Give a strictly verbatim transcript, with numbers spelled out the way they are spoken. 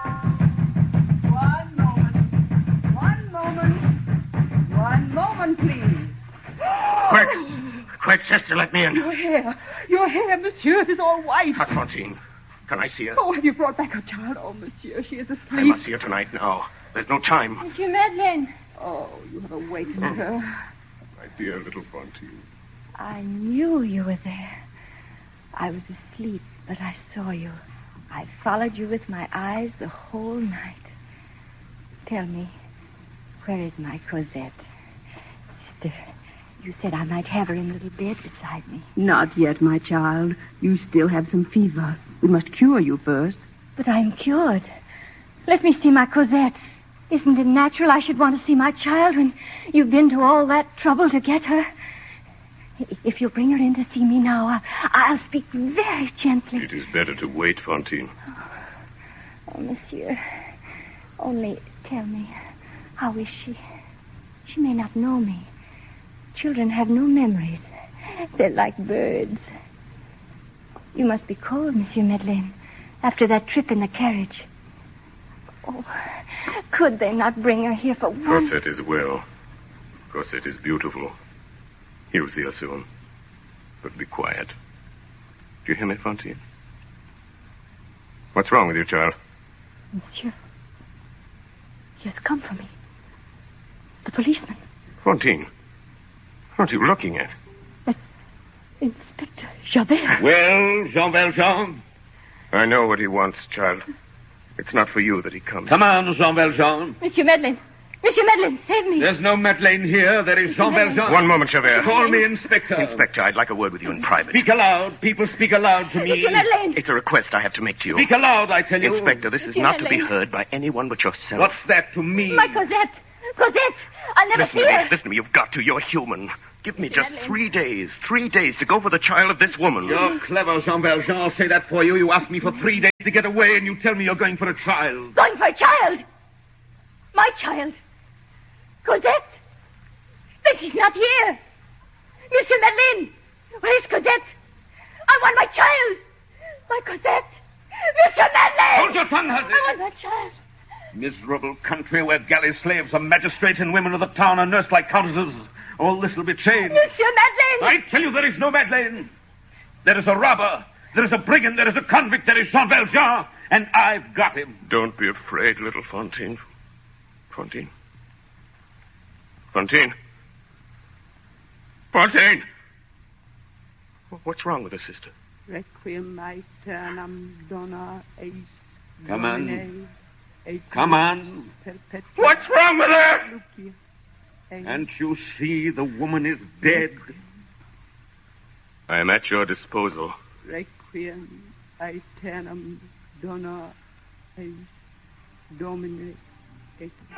One moment. One moment. One moment, please. Quick! Quick, sister, let me in. Your hair. Your hair, monsieur. It is all white. Not Fantine. Can I see her? Oh, have you brought back her child? Oh, monsieur, she is asleep. I must see her tonight now. There's no time. Monsieur Madeleine. Oh, you have awakened her. My dear little Fantine. I knew you were there. I was asleep, but I saw you. I followed you with my eyes the whole night. Tell me, where is my Cosette? Sister, you said I might have her in the little bed beside me. Not yet, my child. You still have some fever. We must cure you first. But I'm cured. Let me see my Cosette. Isn't it natural I should want to see my child when you've been to all that trouble to get her? If you'll bring her in to see me now, I'll, I'll speak very gently. It is better to wait, Fantine. Oh, oh, monsieur. Only tell me, how is she? She may not know me. Children have no memories. They're like birds. You must be cold, Monsieur Madeleine, after that trip in the carriage. Oh, could they not bring her here for one... Cosette is well. Cosette is beautiful. You'll see her soon. But be quiet. Do you hear me, Fantine? What's wrong with you, child? Monsieur, he has come for me. The policeman. Fantine, what are you looking at? That's Inspector Javert. Well, Jean Valjean? I know what he wants, child. It's not for you that he comes. Come on, Jean Valjean. Monsieur Madeleine. Monsieur Madeleine, save me. There's no Madeleine here. There is Jean Valjean. One moment, Javert. Call me Inspector. Inspector, I'd like a word with you in private. Speak aloud. People speak aloud to me. Monsieur Madeleine. It's a request I have to make to you. Speak aloud, I tell you. Inspector, this is Monsieur not to be Madeleine. heard by anyone but yourself. What's that to me? My Cosette. Cosette. I'll never Listen see to me. her. Listen to me. You've got to. You're human. Give me Monsieur just Madeleine. three days. Three days to go for the child of this woman. You're clever, Jean Valjean. I'll say that for you. You asked me for three days to get away, and you tell me you're going for a child. Going for a child. My child. Cosette. Then she's not here. Monsieur Madeleine. Where is Cosette? I want my child. My Cosette. Monsieur Madeleine. Hold your tongue, hussy. I want my child. Miserable country where galley slaves are magistrates and women of the town are nursed like countesses. All this will be changed. Monsieur Madeleine. I tell you, there is no Madeleine. There is a robber. There is a brigand. There is a convict. There is Jean Valjean. And I've got him. Don't be afraid, little Fantine. Fantine. Fantine. Fantine. What's wrong with her, sister? Requiem aeternam dona eis. Come on. Domine, et Come on. perpetua What's wrong with her? Lucia, eis. Can't you see the woman is dead? I am at your disposal. Requiem aeternam dona eis. Domine et